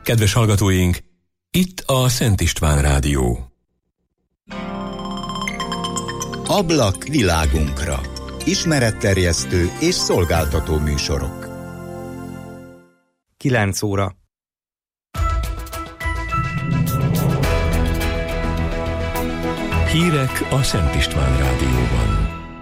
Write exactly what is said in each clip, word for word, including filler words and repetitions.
Kedves hallgatóink, itt a Szent István Rádió. Ablak világunkra. Ismeretterjesztő és szolgáltató műsorok. kilenc óra. Hírek a Szent István Rádióban.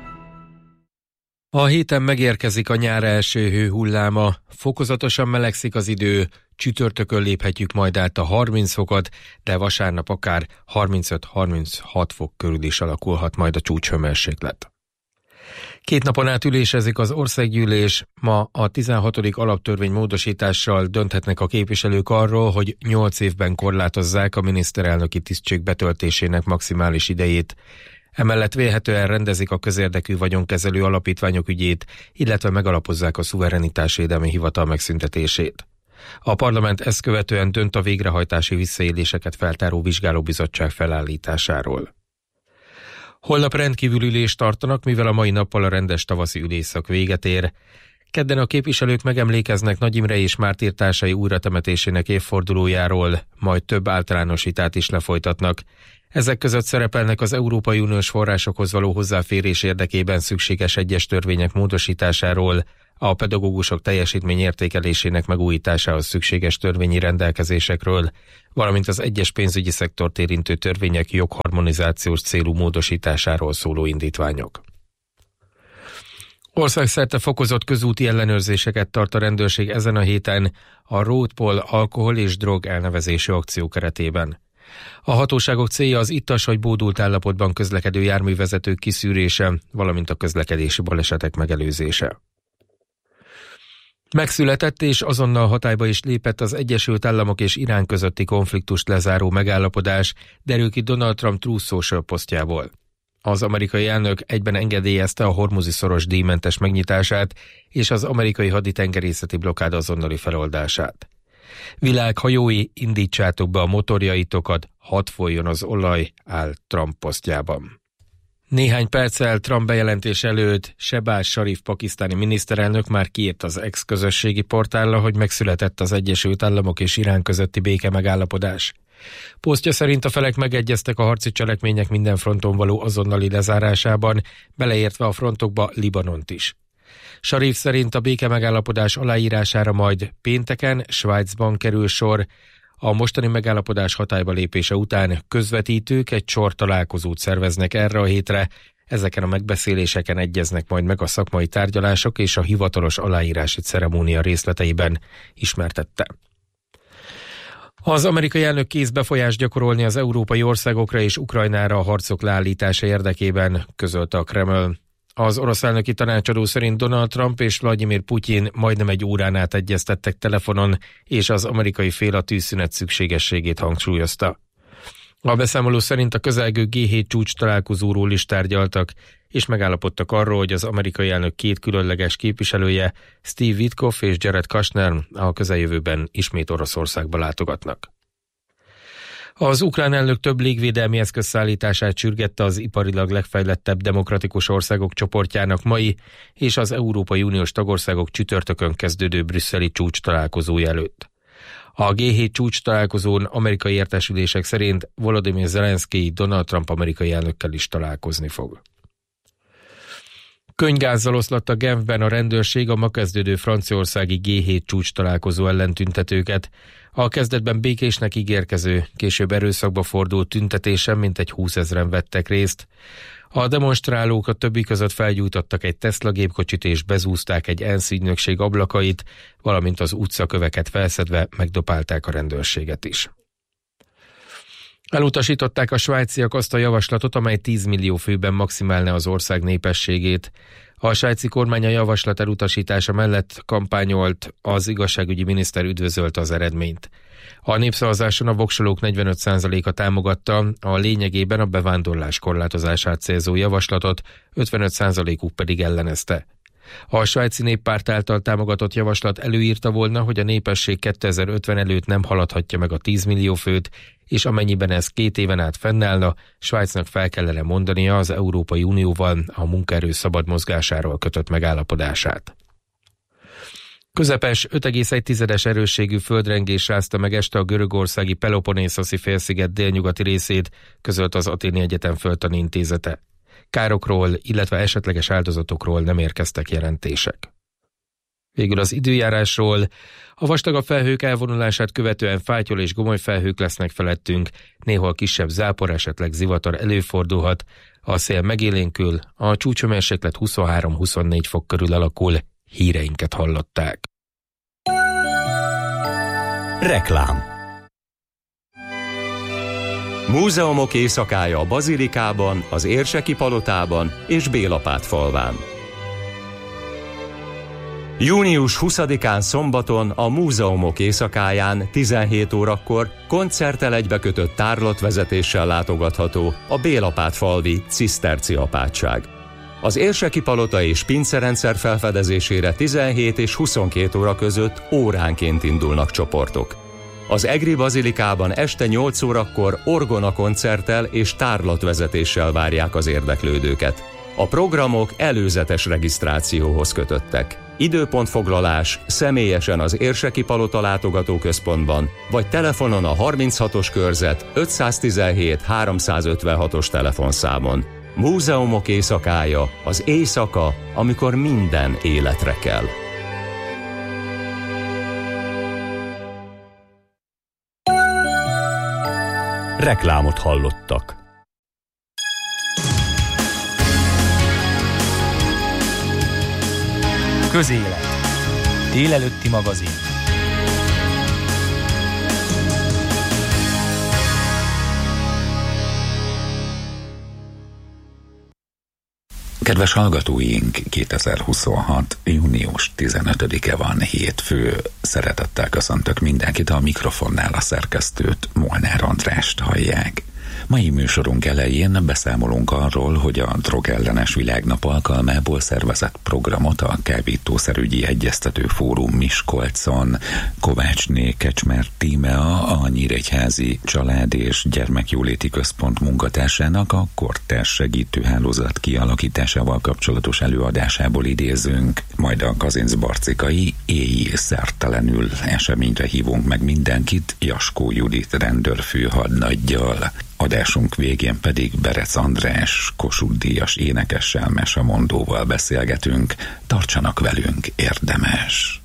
A héten megérkezik a nyár első hőhulláma, fokozatosan melegszik az idő, csütörtökön léphetjük majd át a harminc fokot, de vasárnap akár harmincöt-harminchat fok körül is alakulhat majd a csúcshőmérséklet. Két napon át ülésezik az országgyűlés, ma a tizenhatodik alaptörvény módosítással dönthetnek a képviselők arról, hogy nyolc évben korlátozzák a miniszterelnöki tisztség betöltésének maximális idejét. Emellett vélhetően rendezik a közérdekű vagyonkezelő alapítványok ügyét, illetve megalapozzák a szuverenitásvédelmi hivatal megszüntetését. A parlament ezt követően dönt a végrehajtási visszaéléseket feltáró vizsgálóbizottság felállításáról. Holnap rendkívül ülést tartanak, mivel a mai nappal a rendes tavaszi ülésszak véget ér. Kedden a képviselők megemlékeznek Nagy Imre és mártírtársai újratemetésének évfordulójáról, majd több általános vitát is lefolytatnak. Ezek között szerepelnek az Európai Uniós forrásokhoz való hozzáférés érdekében szükséges egyes törvények módosításáról, a pedagógusok teljesítményértékelésének megújításához szükséges törvényi rendelkezésekről, valamint az egyes pénzügyi szektort érintő törvények jogharmonizációs célú módosításáról szóló indítványok. Országszerte fokozott közúti ellenőrzéseket tart a rendőrség ezen a héten a Roadpol alkohol és drog elnevezésű akció keretében. A hatóságok célja az ittas vagy bódult állapotban közlekedő járművezetők kiszűrése, valamint a közlekedési balesetek megelőzése. Megszületett és azonnal hatályba is lépett az Egyesült Államok és Irán közötti konfliktust lezáró megállapodás, derül ki Donald Trump Truth Social posztjából. Az amerikai elnök egyben engedélyezte a Hormuzi-szoros díjmentes megnyitását és az amerikai haditengerészeti blokkád azonnali feloldását. Világhajói, indítsátok be a motorjaitokat, hadd folyjon az olaj, áll Trump posztjában. Néhány perccel Trump bejelentés előtt Shehbaz Sharif pakisztáni miniszterelnök már kiírt az ex-közösségi portálla, hogy megszületett az Egyesült Államok és Irán közötti béke megállapodás. Posztja szerint a felek megegyeztek a harci cselekmények minden fronton való azonnali lezárásában, beleértve a frontokba Libanont is. Sharif szerint a béke megállapodás aláírására majd pénteken Svájcban kerül sor. A mostani megállapodás hatályba lépése után közvetítők egy sor találkozót szerveznek erre a hétre, ezeken a megbeszéléseken egyeznek majd meg a szakmai tárgyalások és a hivatalos aláírási ceremónia részleteiben, ismertette. Az amerikai elnök kész befolyást gyakorolni az európai országokra és Ukrajnára a harcok leállítása érdekében, közölte a Kreml. Az orosz elnöki tanácsadó szerint Donald Trump és Vladimir Putyin majdnem egy órán át egyeztettek telefonon, és az amerikai fél a tűzszünet szükségességét hangsúlyozta. A beszámoló szerint a közelgő gé hét csúcs találkozóról is tárgyaltak, és megállapodtak arról, hogy az amerikai elnök két különleges képviselője, Steve Witkoff és Jared Kushner a közeljövőben ismét Oroszországba látogatnak. Az ukrán elnök több légvédelmi eszköz szállítását sürgette az iparilag legfejlettebb demokratikus országok csoportjának mai és az Európai Uniós tagországok csütörtökön kezdődő brüsszeli csúcs találkozója előtt. A gé hét csúcs találkozón amerikai értesülések szerint Volodymyr Zelenszkij Donald Trump amerikai elnökkel is találkozni fog. Könnygázzal oszlatta Genfben a rendőrség a ma kezdődő franciaországi gé hét csúcs találkozó ellen tüntetőket. A kezdetben békésnek ígérkező, később erőszakba fordult tüntetésen mintegy húszezren vettek részt. A demonstrálók a többi között felgyújtottak egy Tesla gépkocsit és bezúzták egy ENSZ ügynökség ablakait, valamint az utcaköveket felszedve megdobálták a rendőrséget is. Elutasították a svájciak azt a javaslatot, amely tíz millió főben maximálná az ország népességét. A svájci kormány a javaslat elutasítása mellett kampányolt, az igazságügyi miniszter üdvözölte az eredményt. A népszavazáson a voksolók negyvenöt százaléka támogatta, a lényegében a bevándorlás korlátozását célzó javaslatot, ötvenöt százalékuk pedig ellenezte. A svájci néppárt által támogatott javaslat előírta volna, hogy a népesség kétezer-ötven előtt nem haladhatja meg a tíz millió főt, és amennyiben ez két éven át fennállna, Svájcnak fel kellene mondania az Európai Unióval a munkaerő szabad mozgásáról kötött megállapodását. Közepes, öt egész egy tizedes erősségű földrengés rázta meg este a görögországi Peloponnészoszi félsziget délnyugati részét, közölt az Athéni Egyetem Földtani Intézete. Károkról, illetve esetleges áldozatokról nem érkeztek jelentések. Végül az időjárásról. A vastagabb felhők elvonulását követően fátyol és gomoly felhők lesznek felettünk, néhol kisebb zápor, esetleg zivatar előfordulhat, a szél megélénkül, a csúcshőmérséklet huszonhárom-huszonnégy fok körül alakul. Híreinket hallották. Reklám. Múzeumok éjszakája a Bazilikában, az Érseki palotában és Bélapát falván. június huszadikán szombaton a Múzeumok éjszakáján tizenhét órakor koncerttel egybekötött tárlatvezetéssel látogatható a Bélapát falvi ciszterci apátság. Az Érseki palota és pincerendszer felfedezésére tizenhét és huszonkét óra között óránként indulnak csoportok. Az Egri Bazilikában este nyolc órakor orgona koncerttel és tárlatvezetéssel várják az érdeklődőket. A programok előzetes regisztrációhoz kötöttek. Időpontfoglalás személyesen az Érseki palota látogatóközpontban, vagy telefonon a harminchatos körzet ötszáztizenhét háromszázötvenhatos telefonszámon. Múzeumok éjszakája, az éjszaka, amikor minden életre kell. Reklámot hallottak. Közélet. Délelőtti magazin. Kedves hallgatóink, kétezer-huszonhat. június tizenötödike van, hétfő. Szeretettel köszöntök mindenkit, a mikrofonnál a szerkesztőt, Molnár Andrást hallják. Mai műsorunk elején beszámolunk arról, hogy a Drogellenes Világnap alkalmából szervezett programot a Kábítószerügyi Egyeztető Fórum Miskolcon Kovácsné Kecsmer Tímea, a Nyíregyházi Család és Gyermekjóléti Központ munkatársának a kortárs segítőhálózat kialakításával kapcsolatos előadásából idézünk, majd a Kazincbarcikai éjjel szertelenül eseményre hívunk meg mindenkit Jaskó Judit rendőrfőhadnaggyal. Adásunk végén pedig Berec András Kossuth-díjas énekessel, mesemondóval beszélgetünk. Tartsanak velünk, érdemes!